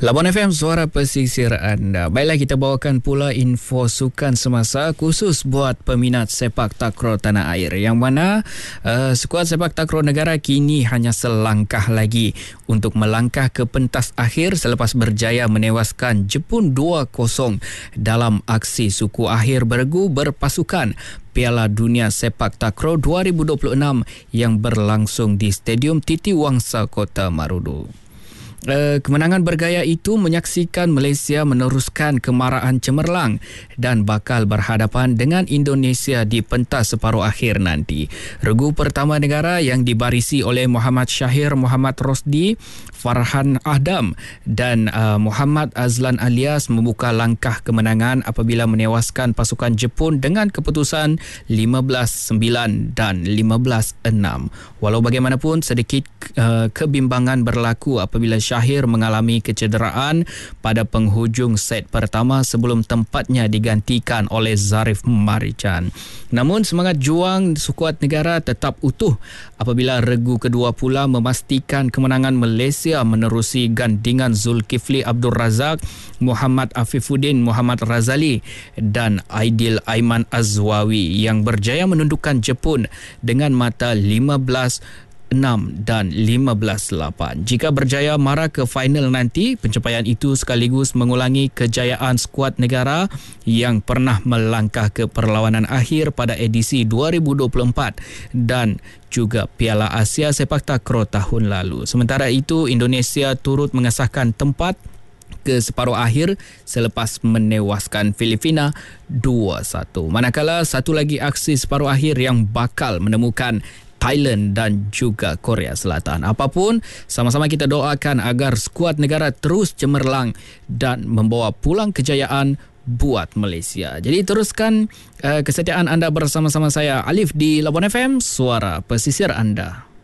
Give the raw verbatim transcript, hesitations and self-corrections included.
Labuan F M, suara pesisir anda. Baiklah, kita bawakan pula info sukan semasa khusus buat peminat sepak takraw tanah air, yang mana uh, skuad sepak takraw negara kini hanya selangkah lagi untuk melangkah ke pentas akhir selepas berjaya menewaskan Jepun dua kosong dalam aksi suku akhir beregu berpasukan Piala Dunia Sepak Takraw dua ribu dua puluh enam yang berlangsung di Stadium Titi Wangsa, Kota Marudu. Uh, kemenangan bergaya itu menyaksikan Malaysia meneruskan kemarahan cemerlang dan bakal berhadapan dengan Indonesia di pentas separuh akhir nanti. Regu pertama negara yang dibarisi oleh Muhammad Syahir Muhammad Rosdi, Farhan Adam dan uh, Muhammad Azlan Alias membuka langkah kemenangan apabila menewaskan pasukan Jepun dengan keputusan lima belas sembilan dan lima belas enam. Walau bagaimanapun, sedikit uh, kebimbangan berlaku apabila Syahir mengalami kecederaan pada penghujung set pertama sebelum tempatnya digantikan oleh Zarif Marican. Namun semangat juang skuad negara tetap utuh apabila regu kedua pula memastikan kemenangan Malaysia menerusi gandingan Zulkifli Abdul Razak, Muhammad Afifuddin Muhammad Razali dan Aidil Aiman Azwawi yang berjaya menundukkan Jepun dengan mata lima belas enam dan lima belas lapan. Jika berjaya mara ke final nanti, pencapaian itu sekaligus mengulangi kejayaan skuad negara yang pernah melangkah ke perlawanan akhir pada edisi dua ribu dua puluh empat dan juga Piala Asia Sepak Takraw tahun lalu. Sementara itu, Indonesia turut mengesahkan tempat ke separuh akhir selepas menewaskan Filipina dua satu. Manakala satu lagi aksi separuh akhir yang bakal menemukan Thailand dan juga Korea Selatan. Apapun, sama-sama kita doakan agar skuad negara terus cemerlang dan membawa pulang kejayaan buat Malaysia. Jadi teruskan uh, kesetiaan anda bersama-sama saya Alif di Labuan F M, suara pesisir anda.